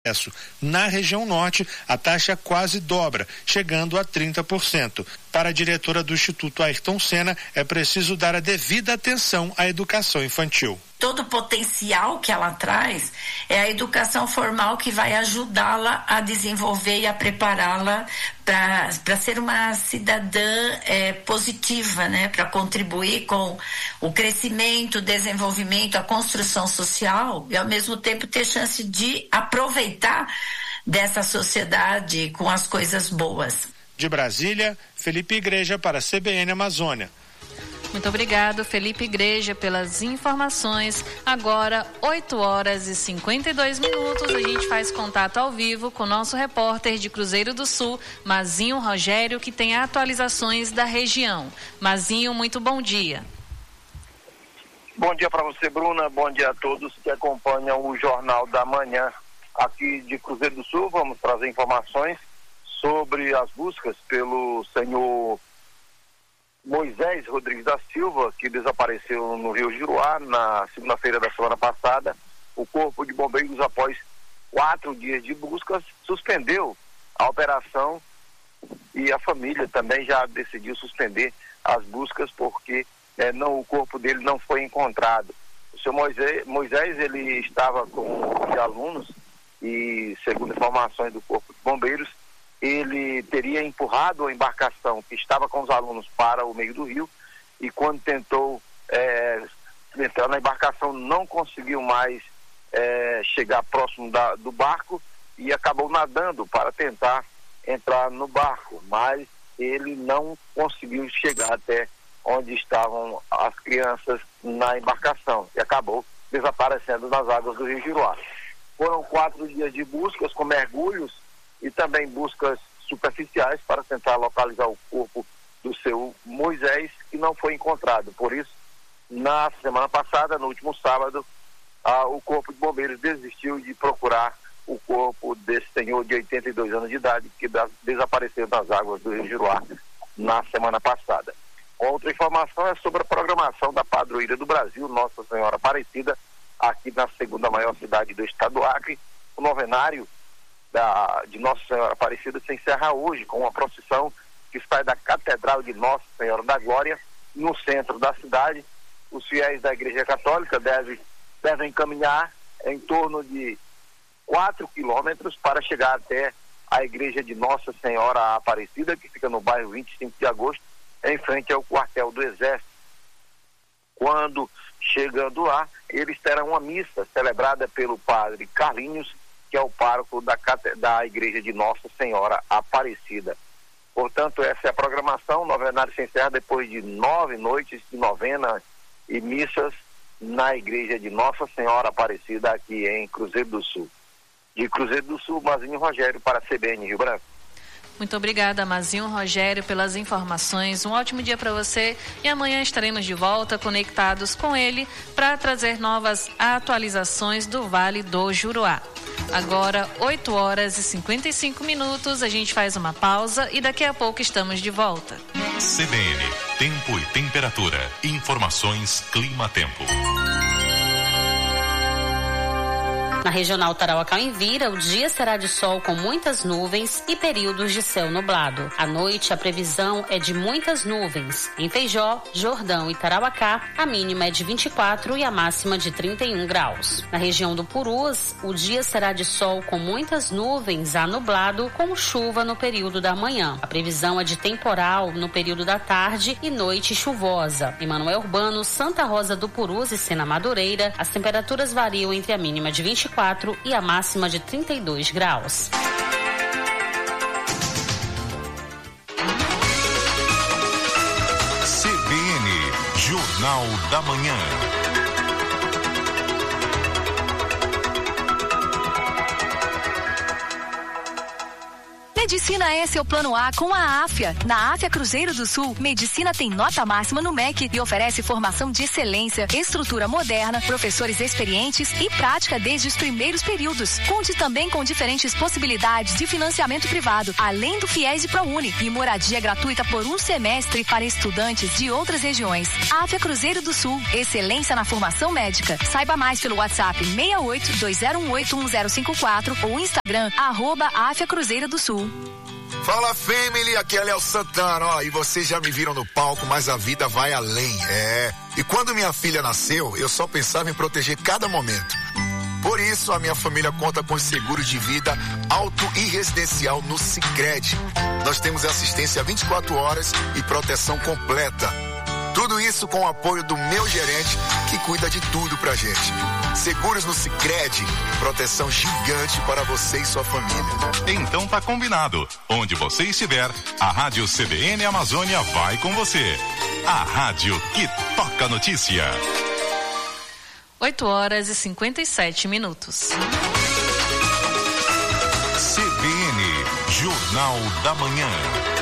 Na região norte, a taxa quase dobra, chegando a 30%. Para a diretora do Instituto Ayrton Senna, é preciso dar a devida atenção à educação infantil. Todo o potencial que ela traz é a educação formal que vai ajudá-la a desenvolver e a prepará-la para ser uma cidadã positiva, né? Para contribuir com o crescimento, o desenvolvimento, a construção social e ao mesmo tempo ter chance de aproveitar dessa sociedade com as coisas boas. De Brasília, Felipe Igreja para a CBN Amazônia. Muito obrigado, Felipe Igreja, pelas informações. Agora, 8h52. A gente faz contato ao vivo com o nosso repórter de Cruzeiro do Sul, Mazinho Rogério, que tem atualizações da região. Mazinho, muito bom dia. Bom dia para você, Bruna. Bom dia a todos que acompanham o Jornal da Manhã aqui de Cruzeiro do Sul. Vamos trazer informações sobre as buscas pelo senhor Moisés Rodrigues da Silva, que desapareceu no Rio Juruá na segunda-feira da semana passada. O Corpo de Bombeiros, após 4 dias de buscas, suspendeu a operação e a família também já decidiu suspender as buscas porque o corpo dele não foi encontrado. O senhor Moisés ele estava com os alunos e, segundo informações do Corpo de Bombeiros, ele teria empurrado a embarcação que estava com os alunos para o meio do rio e quando tentou entrar na embarcação não conseguiu mais chegar próximo do barco e acabou nadando para tentar entrar no barco, mas ele não conseguiu chegar até onde estavam as crianças na embarcação e acabou desaparecendo nas águas do Rio Juruá. Foram 4 dias de buscas com mergulhos e também buscas superficiais para tentar localizar o corpo do seu Moisés, que não foi encontrado. Por isso, na semana passada, no último sábado, o Corpo de Bombeiros desistiu de procurar o corpo desse senhor de 82 anos de idade, que desapareceu nas águas do Rio Juruá na semana passada. Outra informação é sobre a programação da Padroeira do Brasil, Nossa Senhora Aparecida, aqui na segunda maior cidade do estado do Acre. O novenário de Nossa Senhora Aparecida se encerra hoje com uma procissão que sai da Catedral de Nossa Senhora da Glória, no centro da cidade. Os fiéis da Igreja Católica devem caminhar em torno de 4 quilômetros para chegar até a Igreja de Nossa Senhora Aparecida, que fica no bairro 25 de Agosto, em frente ao quartel do Exército. Quando chegando lá, eles terão uma missa celebrada pelo padre Carlinhos, que é o pároco da Igreja de Nossa Senhora Aparecida. Portanto, essa é a programação. O novenário se encerra depois de 9 noites de novena e missas na Igreja de Nossa Senhora Aparecida, aqui em Cruzeiro do Sul. De Cruzeiro do Sul, Mazinho Rogério para a CBN Rio Branco. Muito obrigada, Mazinho Rogério, pelas informações. Um ótimo dia para você e amanhã estaremos de volta conectados com ele para trazer novas atualizações do Vale do Juruá. Agora, 8h55, a gente faz uma pausa e daqui a pouco estamos de volta. CBN, tempo e temperatura. Informações Clima-Tempo. Na regional Tarauacá-Envira, o dia será de sol com muitas nuvens e períodos de céu nublado. À noite, a previsão é de muitas nuvens. Em Feijó, Jordão e Tarauacá, a mínima é de 24 e a máxima de 31 graus. Na região do Purus, o dia será de sol com muitas nuvens a nublado, com chuva no período da manhã. A previsão é de temporal no período da tarde e noite chuvosa. Em Manoel Urbano, Santa Rosa do Purus e Sena Madureira, as temperaturas variam entre a mínima de 24 e a máxima de 32 graus. CBN, Jornal da Manhã. Medicina é seu plano A com a Áfia. Na Áfia Cruzeiro do Sul, Medicina tem nota máxima no MEC e oferece formação de excelência, estrutura moderna, professores experientes e prática desde os primeiros períodos. Conte também com diferentes possibilidades de financiamento privado, além do FIES e ProUni e moradia gratuita por um semestre para estudantes de outras regiões. Áfia Cruzeiro do Sul, excelência na formação médica. Saiba mais pelo WhatsApp 68-2018-1054 ou Instagram @Áfia Cruzeiro do Sul. Fala, family, aqui é Léo Santana, ó, e vocês já me viram no palco, mas a vida vai além, E quando minha filha nasceu, eu só pensava em proteger cada momento. Por isso, a minha família conta com seguros de vida auto e residencial no Sicredi. Nós temos assistência 24 horas e proteção completa. Tudo isso com o apoio do meu gerente, que cuida de tudo pra gente. Seguros no Sicredi, proteção gigante para você e sua família. Então tá combinado. Onde você estiver, a Rádio CBN Amazônia vai com você. A rádio que toca notícia. 8h57. CBN, Jornal da Manhã.